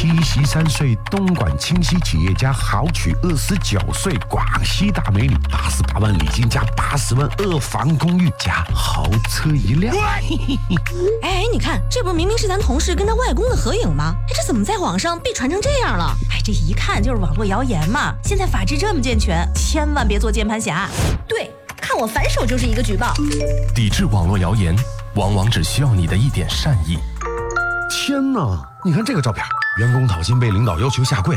73岁东莞清溪企业家豪娶29岁广西大美女，88万礼金加80万2房公寓加豪车一辆。 哎，你看，这不明明是咱同事跟他外公的合影吗？哎，这怎么在网上被传成这样了？哎，这一看就是网络谣言嘛。现在法制这么健全，千万别做键盘侠。 对，看我反手就是一个举报。 抵制网络谣言，往往只需要你的一点善意。 天哪，你看这个照片，员工讨薪被领导要求下跪，